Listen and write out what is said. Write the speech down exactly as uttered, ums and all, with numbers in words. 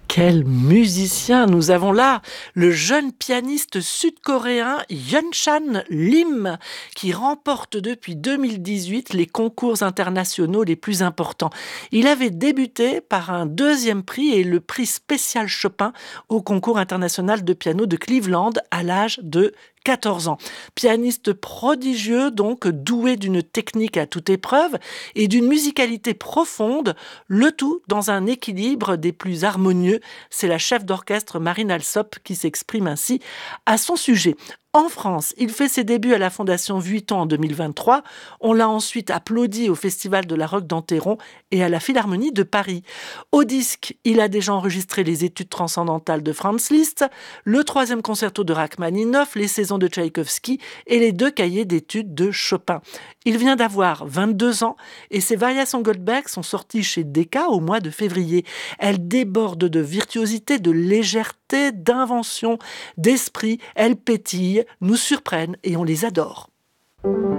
Quel musicien! Nous avons là le jeune pianiste sud-coréen Hyun-Chan Lim, qui remporte depuis deux mille dix-huit les concours internationaux les plus importants. Il avait débuté par un deuxième prix et le prix spécial Chopin au concours international de piano de Cleveland à l'âge de quatorze ans. Pianiste prodigieux, donc doué d'une technique à toute épreuve et d'une musicalité profonde, le tout dans un équilibre des plus harmonieux. C'est la chef d'orchestre Marine Alsop qui s'exprime ainsi à son sujet. En France, il fait ses débuts à la Fondation Vuitton en deux mille vingt-trois. On l'a ensuite applaudi au Festival de la Roque d'Enterron et à la Philharmonie de Paris. Au disque, il a déjà enregistré les Études transcendantales de Franz Liszt, le troisième concerto de Rachmaninoff, les saisons de Tchaïkovski et les deux cahiers d'études de Chopin. Il vient d'avoir vingt-deux ans et ses variations Goldberg sont sorties chez Decca au mois de février. Elles débordent de virtuosité, de légèreté, d'invention, d'esprit. Elles pétillent, nous surprennent et on les adore.